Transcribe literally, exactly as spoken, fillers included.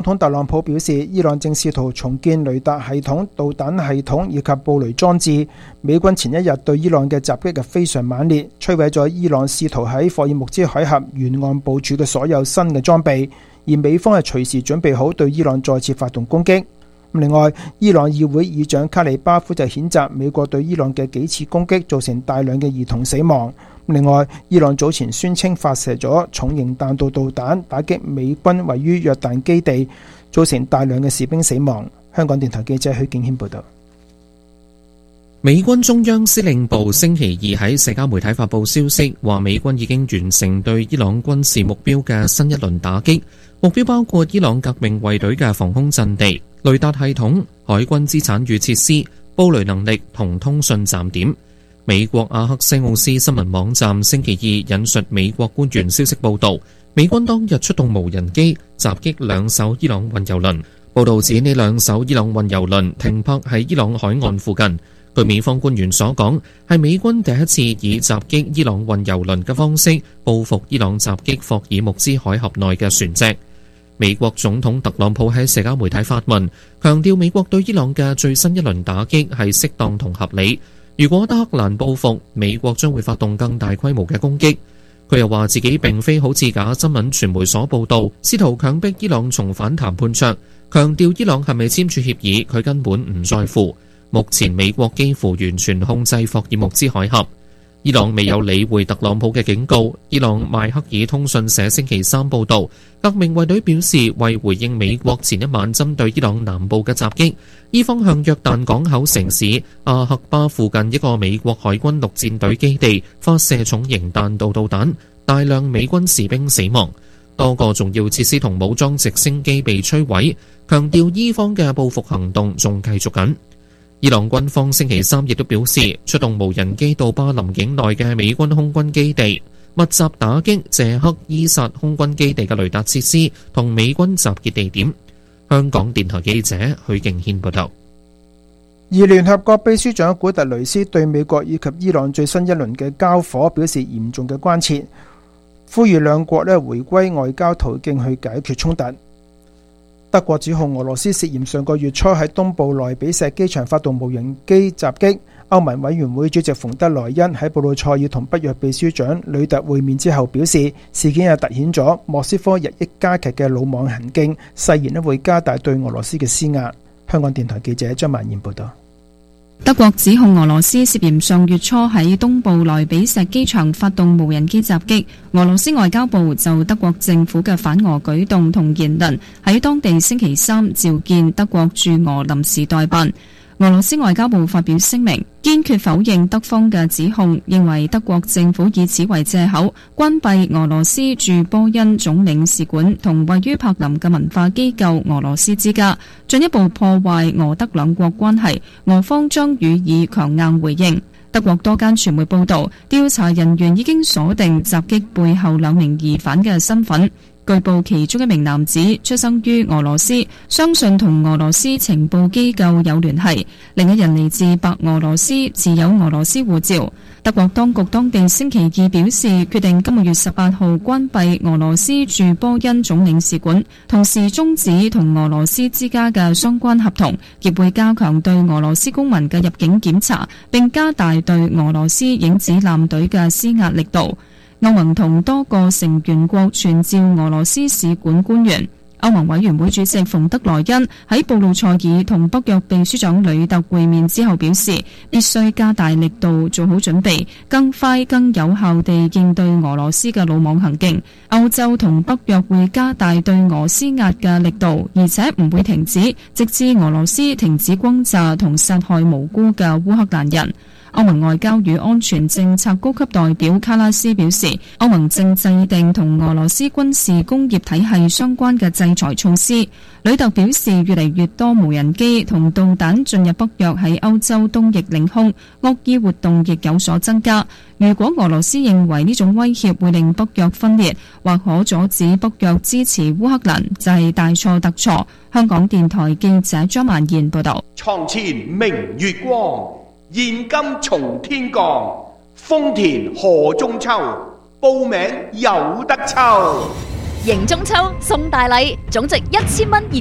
總統特朗普表示，伊朗正試圖重建雷達系統、導彈系統以及布雷裝置。美軍前一日對伊朗嘅襲擊係非常猛烈，摧毀咗伊朗試圖喺霍爾木茲海峽沿岸部署嘅所有新嘅裝備，而美方係隨時準備好對伊朗再次發動攻擊。另外，伊朗議會議長卡里巴夫就譴責美國對伊朗嘅幾次攻擊造成大量嘅兒童死亡。另外，伊朗早前宣稱發射咗重型彈道導彈打擊美軍位於約旦基地，造成大量嘅士兵死亡。香港電台記者許敬軒報道。 美軍中央司令部星期二喺社交媒體發布消息，話美軍已經完成對伊朗軍事目標嘅新一輪打擊，目標包括伊朗革命衛隊嘅防空陣地、雷達系統、海軍資產與設施、布雷能力同通訊站點。美國阿克西奧斯新聞網站星期二引述美國官員消息報道，美軍當日出動無人機襲擊兩艘伊朗運油輪。報道指呢兩艘伊朗運油輪停泊喺伊朗海岸附近。據美方官員所講，係美軍第一次以襲擊伊朗運油輪嘅方式報復伊朗襲擊霍爾木茲海峽內嘅船隻。美國總統特朗普喺社交媒體發文，強調美國對伊朗嘅最新一輪打擊係適當同合理。如果德黑蘭報復，美國將會發動更大規模嘅攻擊。佢又話自己並非好似假新聞傳媒所報道，試圖強迫伊朗重返談判桌，強調伊朗係咪簽署協議，佢根本唔在乎。目前美國幾乎完全控制霍爾木茲海峽。伊朗未有理會特朗普嘅警告。伊朗邁克爾通訊社星期三報導，革命衛隊表示，為回應美國前一晚針對伊朗南部嘅襲擊，伊方向約旦港口城市阿克巴附近一個美國海軍陸戰隊基地發射重型彈道導彈，大量美軍士兵死亡，多個重要設施同武裝直升機被摧毀，強調伊方嘅報復行動仲繼續緊。伊朗軍方星期三亦都表示，出動無人機到巴林境內嘅美軍空軍基地，密集打擊謝克伊薩空軍基地嘅雷達設施同美軍集結地點。香港電台記者許敬軒報道。 而聯合國秘書長古特雷斯對美國以及伊朗最新一輪嘅交火表示嚴重嘅關切，呼籲兩國咧回歸外交途徑去解決衝突。德國指控俄羅斯涉嫌上個月初喺東部萊比錫機場發動無人機襲擊。歐盟委員會主席馮德萊恩喺布魯塞爾同北約秘書長呂特會面之後表示，事件又凸顯咗莫斯科日益加劇嘅魯莽行徑，誓言咧會加大對俄羅斯嘅施壓。香港電台記者張曼燕報道。 德國指控俄羅斯涉嫌上月初喺東部萊比錫機場發動無人機襲擊。俄羅斯外交部就德國政府嘅反俄舉動同言論，喺當地星期三召見德國駐俄臨時代辦。俄羅斯外交部發表聲明，堅決否認德方嘅指控，認為德國政府以此為借口，關閉俄羅斯駐波恩總領事館同位於柏林嘅文化機構俄羅斯之家，進一步破壞俄德兩國關係，俄方將予以強硬回應。德國多間傳媒報道，調查人員已經鎖定襲擊背後兩名疑犯嘅身份。據報其中一名男子出生於俄羅斯，相信同俄羅斯情報機構有聯繫；另一人嚟自白俄羅斯，持有俄羅斯護照。德國當局當地星期二表示，決定今個月十八號關閉俄羅斯駐波恩總領事館，同時終止同俄羅斯之家嘅相關合同，亦會加強對俄羅斯公民嘅入境檢查，並加大對俄羅斯影子艦隊嘅施壓力度。歐盟同多個成員國傳召俄羅斯使館官員。歐盟委員會主席馮德萊恩喺布魯塞爾同北約秘書長呂特會面之後表示，必須加大力度做好準備，更快更有效地應對俄羅斯嘅魯莽行徑。歐洲同北約會加大對俄施壓嘅力度，而且唔會停止，直至俄羅斯停止轟炸同殺害無辜嘅烏克蘭人。歐盟外交與安全政策高級代表卡拉斯表示，歐盟正制定同俄羅斯軍事工業體系相關嘅制裁措施。呂特表示，越嚟越多無人機同導彈進入北約喺歐洲東翼領空，惡意活動亦有所增加。如果俄羅斯認為呢種威脅會令北約分裂，或可阻止北約支持烏克蘭，就係大錯特錯。香港電台記者張曼燕報道。 床前明月光，現金從天降，豐田賀中秋，報名有得抽。 迎中秋送大禮，總值一千蚊